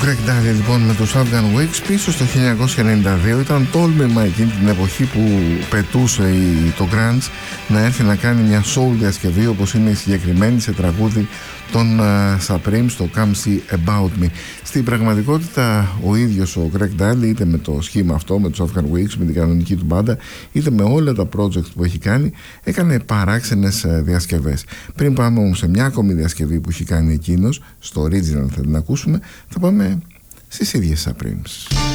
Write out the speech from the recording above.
Greg Daly λοιπόν με τους Afghan Wigs πίσω στο 1992. Ήταν τόλμημα εκείνη την εποχή που πετούσε το grunge να έρθει να κάνει μια soul διασκευή όπως είναι η συγκεκριμένη σε τραγούδι των Supreme στο Come See About Me. Στην πραγματικότητα ο ίδιος ο Greg Daly, είτε με το σχήμα αυτό, με τους Afghan Wigs, με την κανονική του μπάντα, είτε με όλα τα projects που έχει κάνει, έκανε παράξενες διασκευές. Πριν πάμε όμως σε μια ακόμη διασκευή που έχει κάνει εκείνος, στο original θα την ακούσουμε, θα πάμε στις ίδιες Supremes.